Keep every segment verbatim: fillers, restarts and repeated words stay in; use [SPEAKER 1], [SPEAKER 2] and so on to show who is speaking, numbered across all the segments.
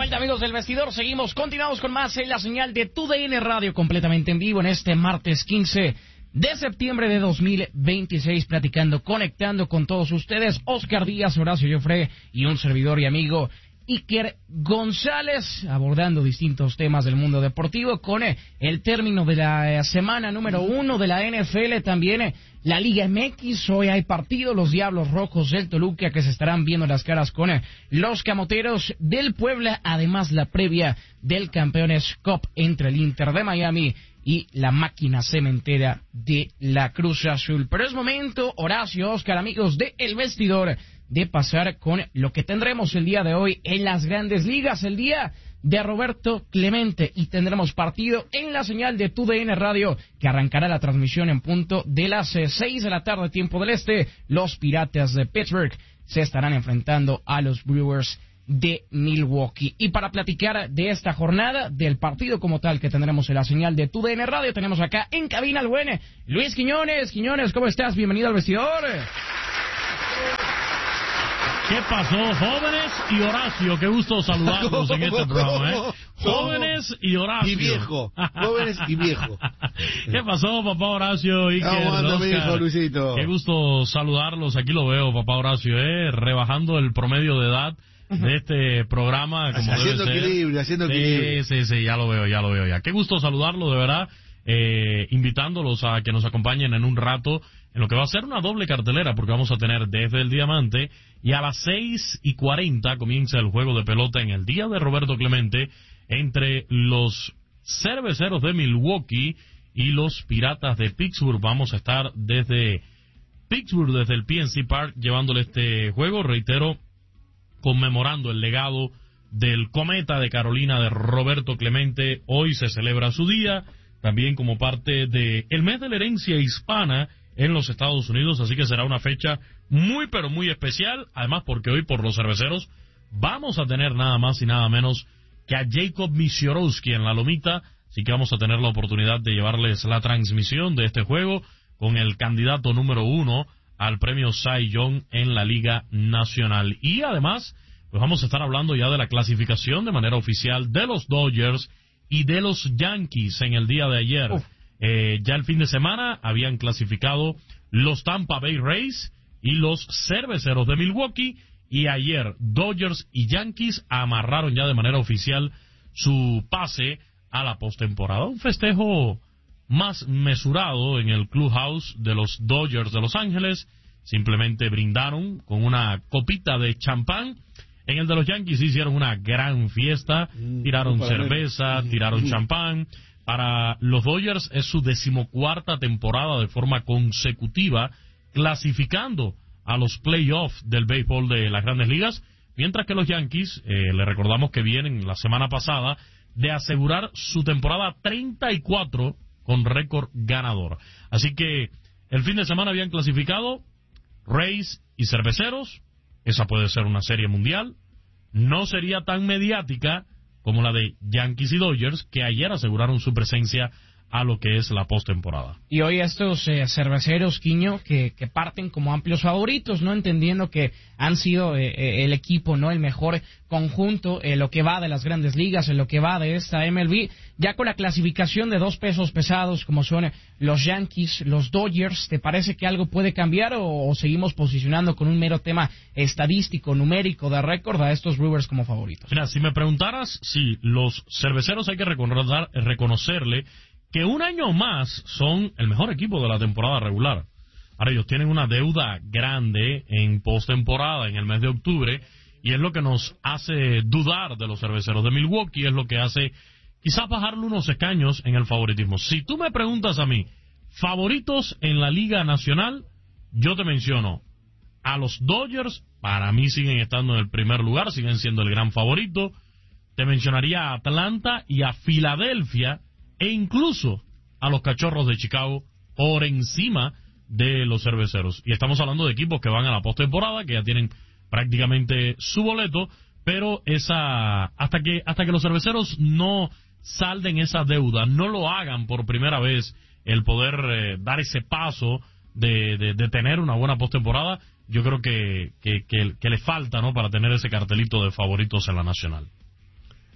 [SPEAKER 1] vuelta, amigos del vestidor, seguimos, continuamos con más en la señal de Tu D N Radio, completamente en vivo en este martes quince de septiembre de dos mil veintiséis, platicando, conectando con todos ustedes, Oscar Díaz, Horacio Joffre y un servidor y amigo Iker González, abordando distintos temas del mundo deportivo, con el término de la semana número uno de la N F L, también la Liga M X. Hoy hay partido, los Diablos Rojos del Toluca que se estarán viendo las caras con los Camoteros del Puebla, además la previa del Campeones Cup entre el Inter de Miami y la máquina cementera de la Cruz Azul. Pero es momento, Horacio, Oscar, amigos de El Vestidor, de pasar con lo que tendremos el día de hoy en las Grandes Ligas, el día de Roberto Clemente, y tendremos partido en la señal de Tu D N Radio, que arrancará la transmisión en punto de las seis de la tarde, tiempo del este. Los Piratas de Pittsburgh se estarán enfrentando a los Brewers de Milwaukee. Y para platicar de esta jornada, del partido como tal que tendremos en la señal de Tu D N Radio, tenemos acá en cabina al buen Luis Quiñones. Quiñones, ¿cómo estás? Bienvenido al Vestidor.
[SPEAKER 2] ¿Qué pasó, jóvenes y Horacio? Qué gusto saludarlos en este programa, ¿eh? Jóvenes y Horacio.
[SPEAKER 3] Y viejo. Jóvenes y viejo.
[SPEAKER 2] ¿Qué pasó, papá Horacio?
[SPEAKER 3] ¿Cómo anda, mi hijo, Luisito?
[SPEAKER 2] Qué gusto saludarlos. Aquí lo veo, papá Horacio, ¿eh? Rebajando el promedio de edad de este programa, como
[SPEAKER 3] haciendo
[SPEAKER 2] debe ser.
[SPEAKER 3] equilibrio, haciendo
[SPEAKER 2] sí,
[SPEAKER 3] equilibrio.
[SPEAKER 2] Sí, sí, ya lo veo, ya lo veo ya. Qué gusto saludarlos, de verdad. Eh, invitándolos a que nos acompañen en un rato en lo que va a ser una doble cartelera, porque vamos a tener desde el Diamante, y a las seis y cuarenta comienza el juego de pelota en el día de Roberto Clemente entre los Cerveceros de Milwaukee y los Piratas de Pittsburgh. Vamos a estar desde Pittsburgh, desde el P N C Park, llevándole este juego, reitero, conmemorando el legado del cometa de Carolina de Roberto Clemente. Hoy se celebra su día, también como parte del mes de la herencia hispana en los Estados Unidos, así que será una fecha muy pero muy especial, además porque hoy por los Cerveceros vamos a tener nada más y nada menos que a Jacob Misiorowski en la lomita, así que vamos a tener la oportunidad de llevarles la transmisión de este juego con el candidato número uno al premio Cy Young en la Liga Nacional. Y además, pues vamos a estar hablando ya de la clasificación de manera oficial de los Dodgers y de los Yankees en el día de ayer. Uf. Eh, ya el fin de semana habían clasificado los Tampa Bay Rays y los Cerveceros de Milwaukee, y ayer Dodgers y Yankees amarraron ya de manera oficial su pase a la postemporada. Un festejo más mesurado en el clubhouse de los Dodgers de Los Ángeles. Simplemente brindaron con una copita de champán. En el de los Yankees hicieron una gran fiesta, tiraron cerveza, tiraron champán. Para los Dodgers es su decimocuarta temporada de forma consecutiva clasificando a los playoffs del béisbol de las Grandes Ligas, mientras que los Yankees, eh, le recordamos que vienen la semana pasada de asegurar su temporada treinta y cuatro con récord ganador. Así que el fin de semana habían clasificado Rays y Cerveceros. Esa puede ser una serie mundial. No sería tan mediática como la de Yankees y Dodgers, que ayer aseguraron su presencia a lo que es la postemporada.
[SPEAKER 1] Y hoy estos eh, cerveceros, Quiño, que, que parten como amplios favoritos, no entendiendo que han sido eh, el equipo, no el mejor conjunto en lo que va de las Grandes Ligas, en lo que va de esta M L B, ya con la clasificación de dos pesos pesados como son los Yankees, los Dodgers. ¿Te parece que algo puede cambiar o, o seguimos posicionando con un mero tema estadístico, numérico, de récord a estos Brewers como favoritos?
[SPEAKER 2] Mira, si me preguntaras, sí, los cerveceros hay que recordar, reconocerle que un año más son el mejor equipo de la temporada regular. Ahora, ellos tienen una deuda grande en postemporada, en el mes de octubre, y es lo que nos hace dudar de los Cerveceros de Milwaukee, es lo que hace quizás bajarle unos escaños en el favoritismo. Si tú me preguntas a mí, favoritos en la Liga Nacional, yo te menciono a los Dodgers, para mí siguen estando en el primer lugar, siguen siendo el gran favorito. Te mencionaría a Atlanta y a Filadelfia, e incluso a los Cachorros de Chicago por encima de los Cerveceros. Y estamos hablando de equipos que van a la postemporada, que ya tienen prácticamente su boleto, pero esa hasta que hasta que los Cerveceros no salden esa deuda, no lo hagan por primera vez, el poder eh, dar ese paso de, de, de tener una buena postemporada, yo creo que, que, que, que le falta, ¿no?, para tener ese cartelito de favoritos en la Nacional.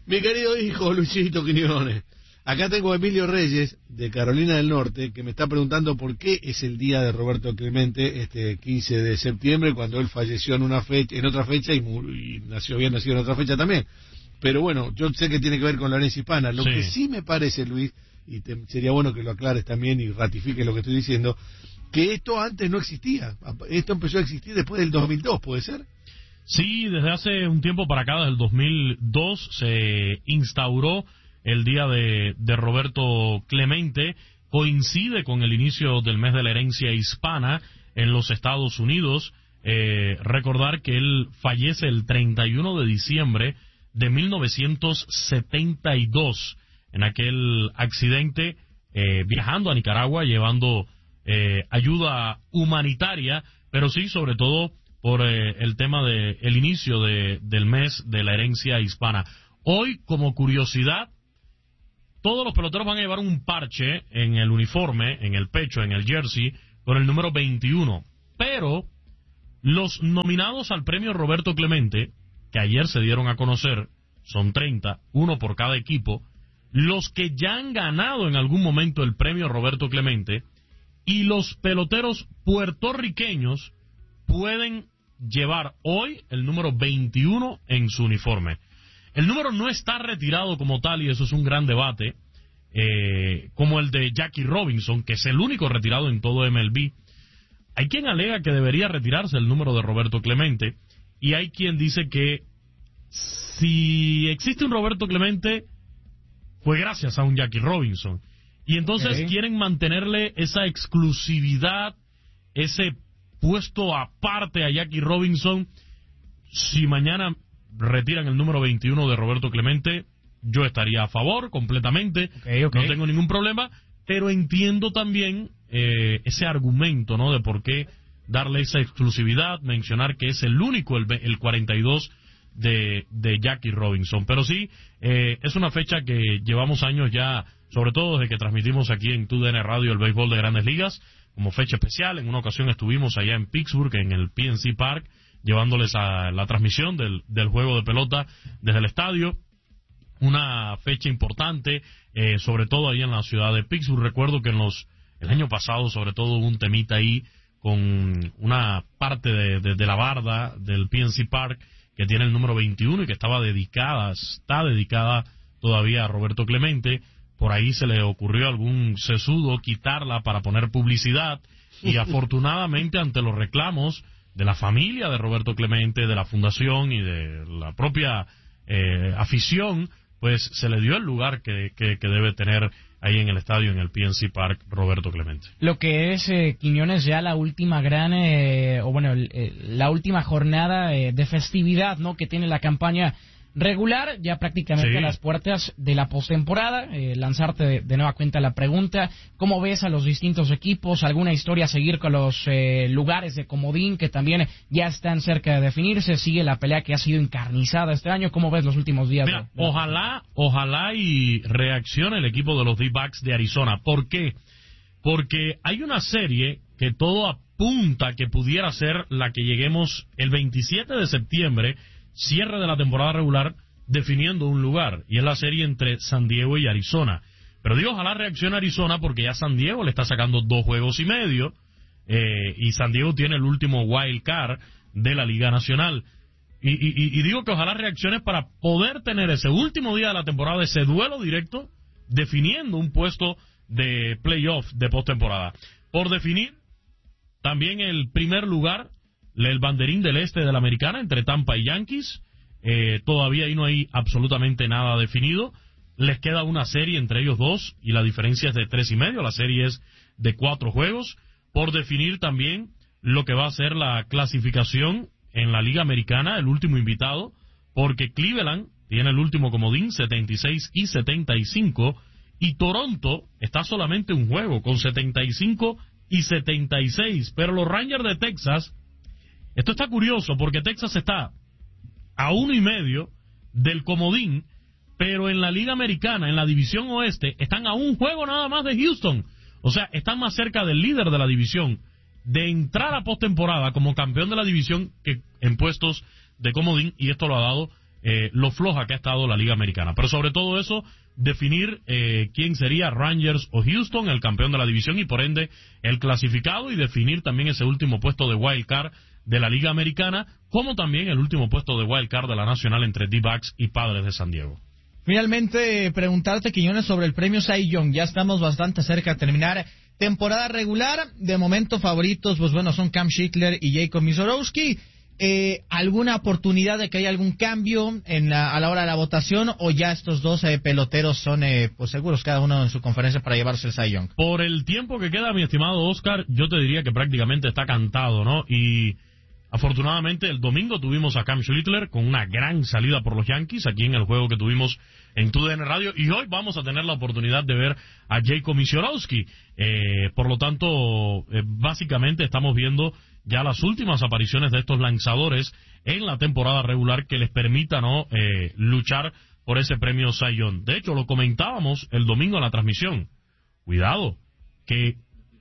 [SPEAKER 3] Mi querido hijo Luisito Quiñones, acá tengo a Emilio Reyes, de Carolina del Norte, que me está preguntando por qué es el día de Roberto Clemente, este quince de septiembre, cuando él falleció en una fecha, en otra fecha y, y nació bien nacido en otra fecha también. Pero bueno, yo sé que tiene que ver con la herencia hispana. Lo
[SPEAKER 2] sí.
[SPEAKER 3] que sí me parece, Luis, y te, sería bueno que lo aclares también y ratifiques lo que estoy diciendo, que esto antes no existía. Esto empezó a existir después del dos mil dos, ¿puede ser?
[SPEAKER 2] Sí, desde hace un tiempo para acá, desde el dos mil dos, se instauró el día de, de Roberto Clemente. Coincide con el inicio del mes de la herencia hispana en los Estados Unidos. Eh, recordar que él fallece el treinta y uno de diciembre de mil novecientos setenta y dos en aquel accidente eh, viajando a Nicaragua, llevando eh, ayuda humanitaria, pero sí, sobre todo, por eh, el tema de el inicio de, del mes de la herencia hispana. Hoy, como curiosidad, todos los peloteros van a llevar un parche en el uniforme, en el pecho, en el jersey, con el número veintiuno. Pero los nominados al premio Roberto Clemente, que ayer se dieron a conocer, son treinta, uno por cada equipo, los que ya han ganado en algún momento el premio Roberto Clemente, y los peloteros puertorriqueños pueden llevar hoy el número veintiuno en su uniforme. El número no está retirado como tal, y eso es un gran debate, eh, como el de Jackie Robinson, que es el único retirado en todo M L B. Hay quien alega que debería retirarse el número de Roberto Clemente, y hay quien dice que si existe un Roberto Clemente, fue gracias a un Jackie Robinson. Y entonces okay. quieren mantenerle esa exclusividad, ese puesto aparte a Jackie Robinson. Si mañana retiran el número veintiuno de Roberto Clemente, yo estaría a favor completamente, okay, okay. no tengo ningún problema, pero entiendo también eh, ese argumento, ¿no?, de por qué darle esa exclusividad, mencionar que es el único, el, el cuarenta y dos de, de Jackie Robinson. Pero sí, eh, es una fecha que llevamos años ya, sobre todo desde que transmitimos aquí en T U D N Radio el béisbol de Grandes Ligas, como fecha especial. En una ocasión estuvimos allá en Pittsburgh, en el P N C Park, llevándoles a la transmisión del, del juego de pelota desde el estadio. Una fecha importante, eh, sobre todo ahí en la ciudad de Pittsburgh. Recuerdo que en los el año pasado, sobre todo, hubo un temita ahí con una parte de, de, de la barda del P N C Park que tiene el número veintiuno y que estaba dedicada, está dedicada todavía a Roberto Clemente. Por ahí se le ocurrió a algún sesudo quitarla para poner publicidad, y afortunadamente, ante los reclamos de la familia de Roberto Clemente, de la fundación y de la propia eh, afición, pues se le dio el lugar que, que, que debe tener ahí en el estadio, en el P N C Park, Roberto Clemente.
[SPEAKER 1] Lo que es, eh, Quiñones, ya la última gran, eh, o bueno, eh, la última jornada eh, de festividad, ¿no?, que tiene la campaña regular, ya prácticamente
[SPEAKER 2] sí.
[SPEAKER 1] a las puertas de la postemporada. Eh, lanzarte de, de nueva cuenta la pregunta: ¿cómo ves a los distintos equipos? ¿Alguna historia a seguir con los eh, lugares de comodín que también ya están cerca de definirse? ¿Sigue la pelea que ha sido encarnizada este año? ¿Cómo ves los últimos días?
[SPEAKER 2] Mira,
[SPEAKER 1] de, de...
[SPEAKER 2] ojalá, ojalá y reaccione el equipo de los D-backs de Arizona. ¿Por qué? Porque hay una serie que todo apunta que pudiera ser la que lleguemos el veintisiete de septiembre, cierre de la temporada regular, definiendo un lugar, y es la serie entre San Diego y Arizona. Pero digo, ojalá reaccione Arizona, porque ya San Diego le está sacando dos juegos y medio, eh, y San Diego tiene el último wild card de la Liga Nacional. Y, y, y digo que ojalá reaccione para poder tener ese último día de la temporada, ese duelo directo, definiendo un puesto de playoff de postemporada. Por definir también el primer lugar, el banderín del este de la Americana, entre Tampa y Yankees. Eh, todavía ahí no hay absolutamente nada definido. Les queda una serie entre ellos dos, y la diferencia es de tres y medio. La serie es de cuatro juegos. Por definir también lo que va a ser la clasificación en la Liga Americana, el último invitado, porque Cleveland tiene el último comodín, setenta y seis y setenta y cinco, y Toronto está solamente un juego, con setenta y cinco y setenta y seis. Pero los Rangers de Texas, esto está curioso, porque Texas está a uno y medio del comodín, pero en la Liga Americana, en la División Oeste, están a un juego nada más de Houston. O sea, están más cerca del líder de la división de entrar a postemporada como campeón de la división que en puestos de comodín, y esto lo ha dado eh, lo floja que ha estado la Liga Americana. Pero sobre todo eso, definir eh, quién sería Rangers o Houston, el campeón de la división y por ende el clasificado, y definir también ese último puesto de wild card de la Liga Americana, como también el último puesto de wild card de la Nacional entre D-Backs y Padres de San Diego.
[SPEAKER 4] Finalmente, preguntarte, Quiñones, sobre el premio Cy Young. Ya estamos bastante cerca de terminar temporada regular. De momento, favoritos, pues bueno, son Cam Schittler y Jacob Misiorowski. Eh, ¿Alguna oportunidad de que haya algún cambio en la, a la hora de la votación, o ya estos dos eh, peloteros son eh, pues seguros cada uno en su conferencia para llevarse el Cy Young?
[SPEAKER 2] Por el tiempo que queda, mi estimado Oscar, yo te diría que prácticamente está cantado, ¿no? Y afortunadamente el domingo tuvimos a Cam Schittler con una gran salida por los Yankees aquí en el juego que tuvimos en T U D N Radio, y hoy vamos a tener la oportunidad de ver a Jacob Misiorowski. Eh, por lo tanto, eh, básicamente estamos viendo ya las últimas apariciones de estos lanzadores en la temporada regular que les permita, ¿no?, eh, luchar por ese premio Cy Young. De hecho, lo comentábamos el domingo en la transmisión. Cuidado, que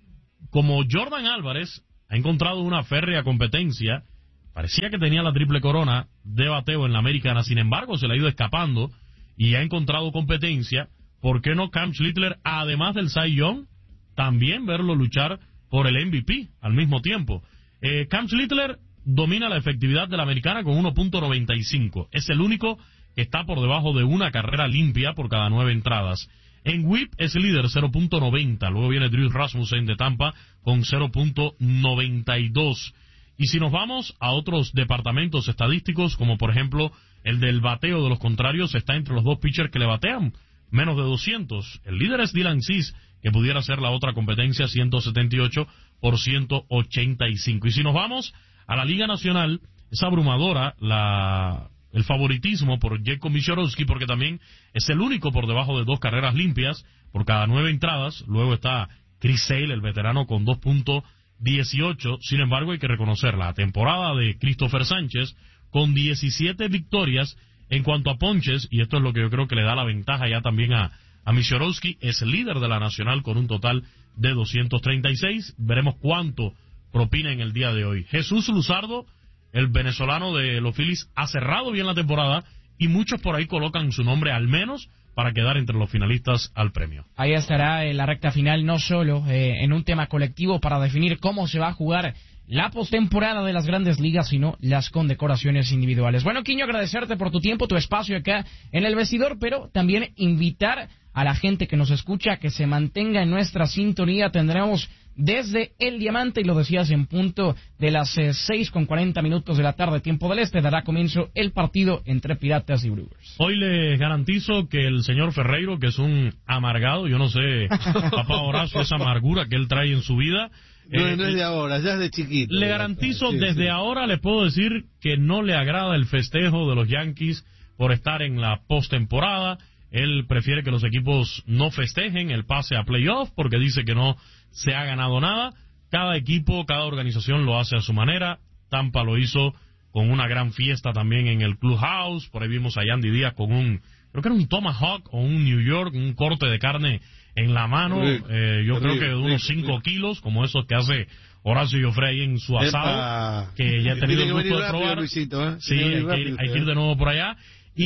[SPEAKER 2] como Jordan Álvarez ha encontrado una férrea competencia, parecía que tenía la triple corona de bateo en la Americana, sin embargo se le ha ido escapando y ha encontrado competencia. ¿Por qué no Cam Schittler, además del Cy Young, también verlo luchar por el M V P al mismo tiempo? Eh, Cam Schittler domina la efectividad de la Americana con uno punto noventa y cinco. Es el único que está por debajo de una carrera limpia por cada nueve entradas. En whip es líder, cero punto noventa. Luego viene Drew Rasmussen de Tampa con cero punto noventa y dos. Y si nos vamos a otros departamentos estadísticos, como por ejemplo el del bateo de los contrarios, está entre los dos pitchers que le batean menos de doscientos. El líder es Dylan Cease, que pudiera ser la otra competencia, ciento setenta y ocho por ciento ochenta y cinco. Y si nos vamos a la Liga Nacional, es abrumadora la, el favoritismo por Jacob Misiorowski, porque también es el único por debajo de dos carreras limpias por cada nueve entradas. Luego está Chris Sale, el veterano, con dos punto dieciocho. Sin embargo, hay que reconocer la temporada de Christopher Sánchez con diecisiete victorias en cuanto a ponches, y esto es lo que yo creo que le da la ventaja ya también a, a Misiorowski. Es líder de la Nacional con un total de doscientos treinta y seis. Veremos cuánto propina en el día de hoy. Jesús Luzardo, el venezolano de los Phillies, ha cerrado bien la temporada y muchos por ahí colocan su nombre al menos para quedar entre los finalistas al premio.
[SPEAKER 1] Ahí estará en la recta final, no solo eh, en un tema colectivo para definir cómo se va a jugar la postemporada de las Grandes Ligas, sino las condecoraciones individuales. Bueno, Quiño, agradecerte por tu tiempo, tu espacio acá en el vestidor, pero también invitar a la gente que nos escucha que se mantenga en nuestra sintonía. Tendremos desde el Diamante, y lo decías, en punto de las eh, seis con cuarenta minutos de la tarde, tiempo del Este, dará comienzo el partido entre Piratas y Brewers.
[SPEAKER 2] Hoy les garantizo que el señor Ferreiro, que es un amargado, yo no sé, papá Horacio, esa amargura que él trae en su vida,
[SPEAKER 3] No,
[SPEAKER 2] eh,
[SPEAKER 3] no es de ahora, ya es de chiquito.
[SPEAKER 2] Le garantizo,
[SPEAKER 3] sí,
[SPEAKER 2] desde
[SPEAKER 3] sí.
[SPEAKER 2] ahora le puedo decir que no le agrada el festejo de los Yankees por estar en la postemporada. Él prefiere que los equipos no festejen el pase a playoff porque dice que no se ha ganado nada. Cada equipo, cada organización lo hace a su manera. Tampa lo hizo con una gran fiesta también en el Clubhouse. Por ahí vimos a Yandy Díaz con un, creo que era un Tomahawk o un New York, un corte de carne en la mano.
[SPEAKER 3] Rico,
[SPEAKER 2] eh, yo
[SPEAKER 3] rico,
[SPEAKER 2] creo que de unos cinco kilos, como esos que hace Horacio Joffre ahí en su asado,
[SPEAKER 3] Epa.
[SPEAKER 2] que ya he tenido el gusto de
[SPEAKER 3] rápido,
[SPEAKER 2] probar.
[SPEAKER 3] Luisito, ¿eh?
[SPEAKER 2] Sí, hay que, ir, hay que ir de nuevo por allá.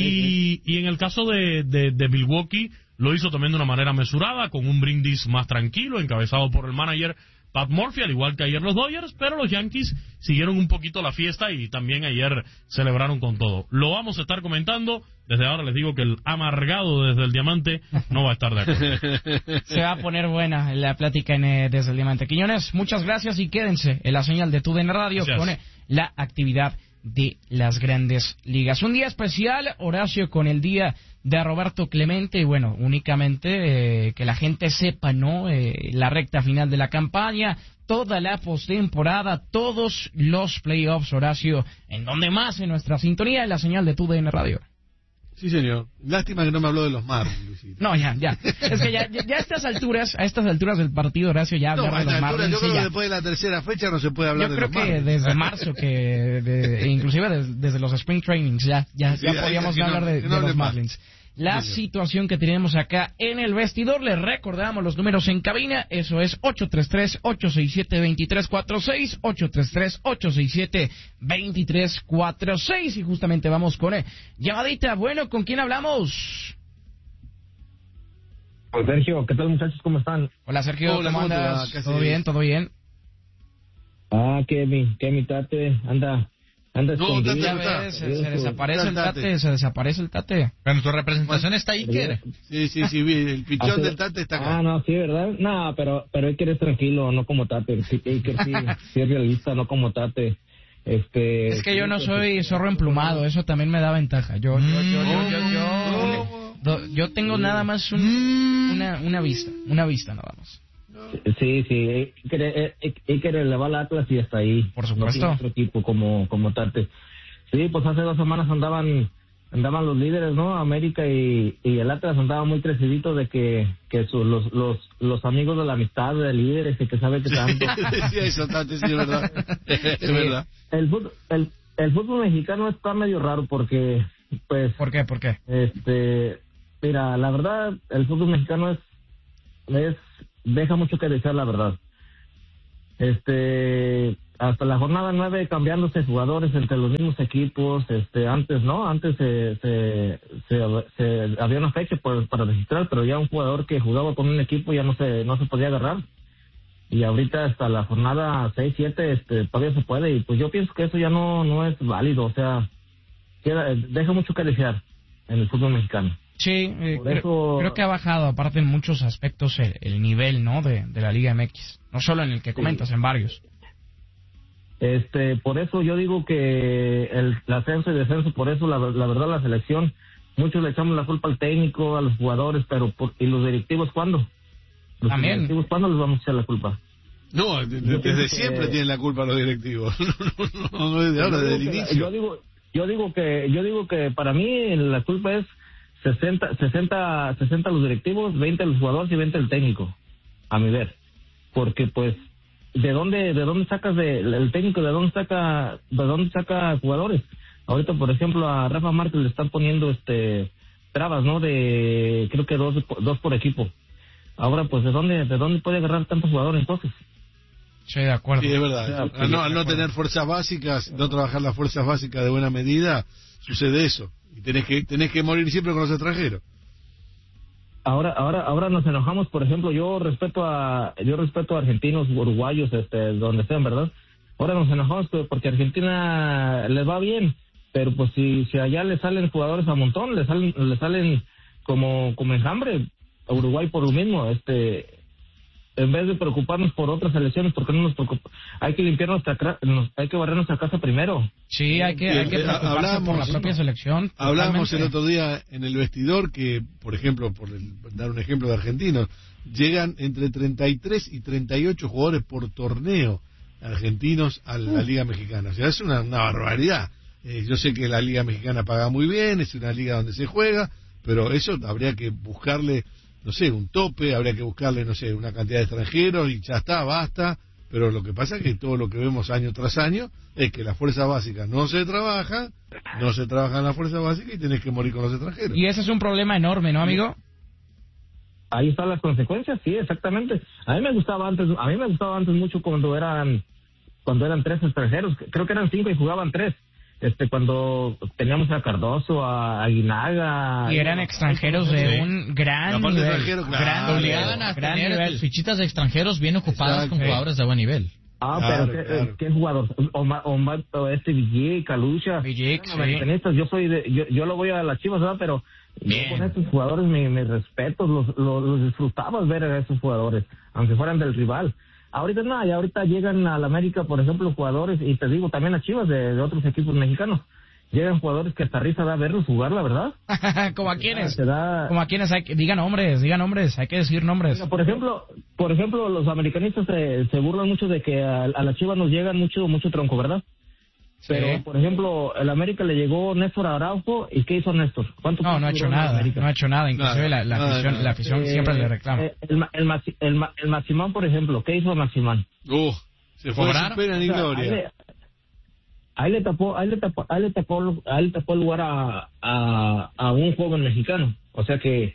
[SPEAKER 2] Y, y en el caso de, de, de Milwaukee, lo hizo también de una manera mesurada, con un brindis más tranquilo, encabezado por el manager Pat Murphy, al igual que ayer los Dodgers, pero los Yankees siguieron un poquito la fiesta y también ayer celebraron con todo. Lo vamos a estar comentando. Desde ahora les digo que el amargado desde el Diamante no va a estar de acuerdo.
[SPEAKER 1] Se va a poner buena la plática en, eh, desde el Diamante. Quiñones, muchas gracias y quédense en la señal de T U D N Radio. Gracias. Con eh, la actividad de las Grandes Ligas. Un día especial, Horacio, con el día de Roberto Clemente, y bueno, únicamente eh, que la gente sepa, ¿no? Eh, la recta final de la campaña, toda la postemporada, todos los playoffs, Horacio, en donde más en nuestra sintonía, en la señal de T U D N Radio.
[SPEAKER 3] Sí, señor. Lástima que no me habló de los Marlins, Luisito.
[SPEAKER 1] No, ya, ya. Es que ya, ya, ya a estas alturas, a estas alturas del partido, Horacio, ya hablar
[SPEAKER 3] no,
[SPEAKER 1] de los
[SPEAKER 3] altura,
[SPEAKER 1] Marlins.
[SPEAKER 3] yo creo
[SPEAKER 1] sí,
[SPEAKER 3] que
[SPEAKER 1] ya.
[SPEAKER 3] después de la tercera fecha no se puede hablar
[SPEAKER 1] yo
[SPEAKER 3] de los
[SPEAKER 1] creo que
[SPEAKER 3] Marlins.
[SPEAKER 1] desde marzo, que de, e inclusive desde, desde los Spring Trainings, ya, ya,
[SPEAKER 3] Sí,
[SPEAKER 1] ya podíamos
[SPEAKER 3] que
[SPEAKER 1] hablar
[SPEAKER 3] no,
[SPEAKER 1] de,
[SPEAKER 3] que no
[SPEAKER 1] de los
[SPEAKER 3] hable más.
[SPEAKER 1] Marlins. la
[SPEAKER 3] Sí,
[SPEAKER 1] situación que tenemos acá en el vestidor. Les recordamos los números en cabina, eso es ocho tres tres, ocho seis siete, dos tres cuatro seis, ocho tres tres, ocho seis siete, dos tres cuatro seis, y justamente vamos con eh, llamadita. Bueno, ¿con quién hablamos?
[SPEAKER 5] Pues Sergio, ¿qué tal muchachos? ¿Cómo están?
[SPEAKER 1] Hola Sergio,
[SPEAKER 3] Hola,
[SPEAKER 1] ¿cómo
[SPEAKER 3] ¿cómo te va?
[SPEAKER 1] andas?
[SPEAKER 3] ¿Qué
[SPEAKER 1] ¿Todo
[SPEAKER 3] haces?
[SPEAKER 1] bien? ¿Todo bien?
[SPEAKER 5] Ah, que mi, que mi tate anda, anda
[SPEAKER 3] No,
[SPEAKER 5] escondido.
[SPEAKER 3] Tate
[SPEAKER 1] Ya
[SPEAKER 3] no está.
[SPEAKER 1] ves, se, se desaparece el
[SPEAKER 3] Está el Tate.
[SPEAKER 1] tate, se desaparece el tate.
[SPEAKER 4] Pero tu representación está ahí, ¿qué?
[SPEAKER 3] Sí, sí, sí, bien, el pichón
[SPEAKER 5] Hace-
[SPEAKER 3] del Tate está acá.
[SPEAKER 5] Ah, no, sí, ¿verdad? No, pero, pero Iker es tranquilo, no como Tate. Sí, Iker sí, sí es realista, no como Tate. Este,
[SPEAKER 1] Es que yo no
[SPEAKER 5] sí,
[SPEAKER 1] soy
[SPEAKER 5] pues,
[SPEAKER 1] zorro emplumado, eso también me da ventaja. Yo, yo, yo, yo, yo, yo, do- yo tengo nada más un- una, una vista, una vista nada más.
[SPEAKER 5] Sí, sí, Iker, eh, Iker le va al Atlas y hasta ahí.
[SPEAKER 1] Por supuesto.
[SPEAKER 5] No tiene otro equipo como, como Tate. Sí, pues hace dos semanas andaban andaban los líderes, ¿no? América y, y el Atlas andaban muy creciditos de que, que su- los, los, los amigos de la amistad de líderes y que sabe que tanto.
[SPEAKER 3] Decía eso, Tate, sí, es verdad. Es
[SPEAKER 1] Sí.
[SPEAKER 3] verdad.
[SPEAKER 5] El fútbol, el, el fútbol mexicano está medio raro porque, pues,
[SPEAKER 1] ¿Por qué? ¿Por qué?
[SPEAKER 5] este, mira, la verdad, el fútbol mexicano es, es, deja mucho que desear, la verdad. Este, hasta la jornada nueve cambiándose jugadores entre los mismos equipos, este, antes, ¿no? Antes se, se, se, se- había una fecha por- para registrar, pero ya un jugador que jugaba con un equipo ya no se, no se podía agarrar. Y ahorita hasta la jornada seis, siete, este, todavía se puede, y pues yo pienso que eso ya no, no es válido, o sea, queda, deja mucho que desear en el fútbol mexicano.
[SPEAKER 1] Sí, eh,
[SPEAKER 5] Por
[SPEAKER 1] creo,
[SPEAKER 5] eso-
[SPEAKER 1] creo que ha bajado, aparte en muchos aspectos, el, el nivel, ¿no? De, de la Liga M X. No solo en el que comentas, en varios.
[SPEAKER 5] Este, por eso yo digo que el, el ascenso y descenso, por eso la, la verdad la selección, muchos le echamos la culpa al técnico, a los jugadores, pero por, ¿y los directivos cuándo? Los
[SPEAKER 1] También.
[SPEAKER 5] directivos, ¿cuándo les vamos a echar la culpa?
[SPEAKER 3] No, de- de-
[SPEAKER 5] Yo pienso
[SPEAKER 3] desde
[SPEAKER 5] que-
[SPEAKER 3] siempre tienen la culpa los directivos. No, no, no desde ahora,
[SPEAKER 5] Yo
[SPEAKER 3] desde el
[SPEAKER 5] digo que-
[SPEAKER 3] inicio.
[SPEAKER 5] Yo digo, yo digo que, yo digo que para mí la culpa es sesenta, sesenta, sesenta los directivos, veinte los jugadores y veinte el técnico, a mi ver, porque pues de dónde, de dónde sacas de, el técnico de dónde saca, de dónde saca jugadores. Ahorita por ejemplo a Rafa Márquez le están poniendo este trabas, ¿no? De creo que dos, dos por equipo. Ahora pues de dónde, de dónde puede agarrar tantos jugadores entonces.
[SPEAKER 1] Sí, de acuerdo.
[SPEAKER 3] Sí, es verdad.
[SPEAKER 5] Sí,
[SPEAKER 3] Al no,
[SPEAKER 5] de
[SPEAKER 3] al no
[SPEAKER 5] acuerdo.
[SPEAKER 3] tener fuerzas básicas, no trabajar las fuerzas básicas de buena medida, sucede eso. Y tenés que, tenés que morir siempre con los extranjeros.
[SPEAKER 5] Ahora, ahora, ahora nos enojamos, por ejemplo, yo respeto a, yo respeto a argentinos, uruguayos, este, donde sean, ¿verdad? Ahora nos enojamos pues, porque Argentina les va bien, pero pues si, si allá le salen jugadores a montón, le salen, le salen como, como enjambre a Uruguay por lo mismo, este, en vez de preocuparnos por otras elecciones, porque no nos preocupa, hay que limpiar nuestra, cra- nos- hay que barrer nuestra casa primero.
[SPEAKER 1] Sí, hay que, hay que
[SPEAKER 3] Eh,
[SPEAKER 1] preocuparse
[SPEAKER 3] hablamos,
[SPEAKER 1] por la propia selección.
[SPEAKER 3] Hablábamos el
[SPEAKER 1] totalmente.
[SPEAKER 3] otro día en el vestidor que, por ejemplo, por el- dar un ejemplo de argentinos, llegan entre treinta y tres y treinta y ocho jugadores por torneo argentinos a la Liga Mexicana. O sea, es una, una barbaridad. Eh, yo sé que la Liga Mexicana paga muy bien, es una liga donde se juega, pero eso habría que buscarle, no sé, un tope, habría que buscarle, no sé, una cantidad de extranjeros y ya está, basta. Pero lo que pasa es que todo lo que vemos año tras año es que las fuerzas básicas no se trabajan, no se trabajan las fuerzas básicas y tenés que morir con los extranjeros.
[SPEAKER 1] Y ese es un problema enorme, ¿no, amigo?
[SPEAKER 5] Ahí están las consecuencias, sí, exactamente. A mí me gustaba antes, a mí me gustaba antes mucho cuando eran, cuando eran tres extranjeros, creo que eran cinco y jugaban tres. Este, cuando teníamos a Cardoso, a Aguinaga.
[SPEAKER 1] Y eran extranjeros de
[SPEAKER 3] Sí.
[SPEAKER 1] un gran
[SPEAKER 3] Aparte
[SPEAKER 1] nivel.
[SPEAKER 3] extranjeros, claro.
[SPEAKER 1] gran
[SPEAKER 4] Te
[SPEAKER 1] nivel,
[SPEAKER 4] obligaban a
[SPEAKER 1] gran
[SPEAKER 4] tener
[SPEAKER 1] nivel.
[SPEAKER 4] tus fichitas de extranjeros bien ocupadas
[SPEAKER 3] Exacto.
[SPEAKER 4] con jugadores de buen nivel.
[SPEAKER 5] Ah,
[SPEAKER 3] Claro,
[SPEAKER 5] pero ¿qué,
[SPEAKER 3] claro.
[SPEAKER 5] ¿qué jugador? Omar, Omar, este Villic, Calucha.
[SPEAKER 1] Villic,
[SPEAKER 5] Eran
[SPEAKER 1] sí.
[SPEAKER 5] americanistas. Yo soy de, yo, yo lo voy a las Chivas, ¿verdad? Pero
[SPEAKER 4] Bien.
[SPEAKER 5] yo con estos jugadores me, me respeto, los, los, los disfrutabas ver a esos jugadores, aunque fueran del rival. Ahorita nada, y ahorita llegan a la América, por ejemplo, jugadores, y te digo también a Chivas de, de otros equipos mexicanos. Llegan jugadores que hasta risa da verlos jugar, la verdad.
[SPEAKER 1] ¿Como a quiénes?
[SPEAKER 5] Te da,
[SPEAKER 1] Como a quiénes hay que... Digan nombres, digan nombres, hay que decir nombres.
[SPEAKER 5] Por ejemplo, por ejemplo, los americanistas se, se burlan mucho de que a, a la Chivas nos llegan mucho mucho tronco, ¿verdad? Pero,
[SPEAKER 1] Sí.
[SPEAKER 5] por ejemplo, el América le llegó Néstor Araujo, ¿y qué hizo Néstor? ¿Cuánto
[SPEAKER 1] No, no ha
[SPEAKER 5] duró
[SPEAKER 1] hecho
[SPEAKER 5] en la
[SPEAKER 1] nada,
[SPEAKER 5] América?
[SPEAKER 1] no ha hecho nada, inclusive
[SPEAKER 3] Nada,
[SPEAKER 1] la, la
[SPEAKER 3] nada,
[SPEAKER 1] afición,
[SPEAKER 3] nada.
[SPEAKER 1] la afición
[SPEAKER 5] Eh,
[SPEAKER 1] siempre le reclama.
[SPEAKER 5] eh, el, Ma- el, Maxi- el, Ma- el Maximán, por ejemplo, ¿qué hizo Maximán?
[SPEAKER 3] Uh, se fue
[SPEAKER 4] ¿Cobrar?
[SPEAKER 3] sin pena ni
[SPEAKER 5] O sea,
[SPEAKER 3] gloria.
[SPEAKER 5] Ahí le, ahí le tapó, ahí le tapó, ahí le tapó, ahí le tapó el lugar a, a, a, a un joven mexicano. O sea que,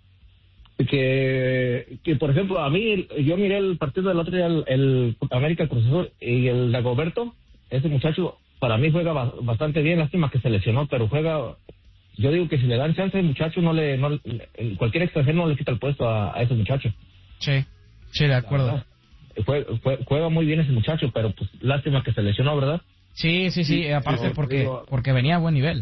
[SPEAKER 5] que, que por ejemplo, a mí, yo miré el partido del otro día, el, el América Cruz Azul, y el Dagoberto, ese muchacho, para mí juega ba- bastante bien, lástima que se lesionó, pero juega, yo digo que si le dan chance, el muchacho no le, no, cualquier extranjero no le quita el puesto a, a ese muchacho.
[SPEAKER 1] Sí, sí, de acuerdo.
[SPEAKER 5] Juega, juega muy bien ese muchacho, pero pues lástima que se lesionó, ¿verdad?
[SPEAKER 1] Sí, sí, sí, aparte porque, porque venía a buen nivel.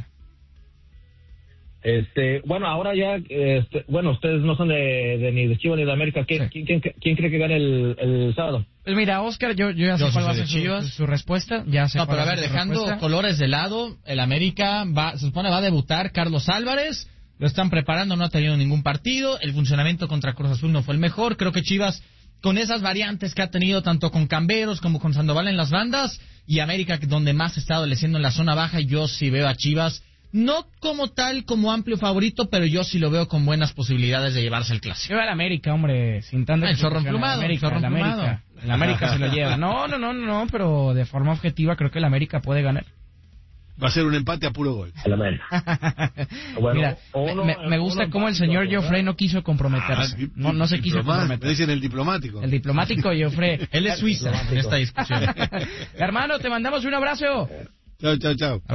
[SPEAKER 5] Este, bueno, ahora ya, este, bueno, ustedes no son de, de ni de Chivas ni de América. ¿Quién,
[SPEAKER 1] Sí.
[SPEAKER 5] quién, quién, quién cree que gane el, el sábado?
[SPEAKER 1] Pues mira, Oscar, yo, yo ya sé
[SPEAKER 4] Yo
[SPEAKER 1] cuál
[SPEAKER 4] sí
[SPEAKER 1] va a
[SPEAKER 4] soy
[SPEAKER 1] ser
[SPEAKER 4] de
[SPEAKER 1] su,
[SPEAKER 4] Chivas.
[SPEAKER 1] su respuesta. Ya sé
[SPEAKER 4] No,
[SPEAKER 1] cuál
[SPEAKER 4] pero a
[SPEAKER 1] va
[SPEAKER 4] ver,
[SPEAKER 1] ser su
[SPEAKER 4] dejando
[SPEAKER 1] respuesta.
[SPEAKER 4] colores de lado, el América va, se supone va a debutar Carlos Álvarez, lo están preparando, no ha tenido ningún partido, el funcionamiento contra Cruz Azul no fue el mejor, creo que Chivas, con esas variantes que ha tenido tanto con Camberos como con Sandoval en las bandas, y América donde más ha estado adoleciendo en la zona baja, yo sí veo a Chivas, no como tal, como amplio favorito, pero yo sí lo veo con buenas posibilidades de llevarse el clásico.
[SPEAKER 1] Lleva al América, hombre, sin tanta
[SPEAKER 4] Ah, el zorro
[SPEAKER 1] explicación,
[SPEAKER 4] emplumado,
[SPEAKER 1] el América,
[SPEAKER 4] el zorro
[SPEAKER 1] el América,
[SPEAKER 4] emplumado.
[SPEAKER 1] el América se lo lleva. No, no, no, no, no, pero de forma objetiva creo que el América puede ganar.
[SPEAKER 3] Va a ser un empate a puro gol.
[SPEAKER 5] El América. Bueno,
[SPEAKER 1] Mira,
[SPEAKER 5] uno-
[SPEAKER 1] me, me gusta
[SPEAKER 5] uno
[SPEAKER 1] cómo el
[SPEAKER 5] empate,
[SPEAKER 1] señor
[SPEAKER 5] ¿verdad?
[SPEAKER 1] Joffrey no quiso comprometerse.
[SPEAKER 3] Ah, di-
[SPEAKER 1] No, no se quiso
[SPEAKER 3] diploma-
[SPEAKER 1] comprometer.
[SPEAKER 3] Me dicen el diplomático.
[SPEAKER 1] El diplomático Joffrey.
[SPEAKER 4] Él es Suiza en esta discusión.
[SPEAKER 1] Hermano, te mandamos un abrazo.
[SPEAKER 3] Chao, chao, chao.